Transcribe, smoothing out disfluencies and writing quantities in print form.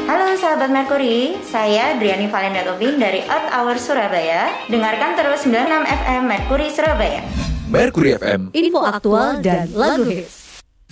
Halo sahabat Merkuri, saya Driani Valenda Tobing dari Earth Hour Surabaya. Dengarkan terus 96 FM Merkuri Surabaya. Merkuri FM, info aktual dan lagu hits.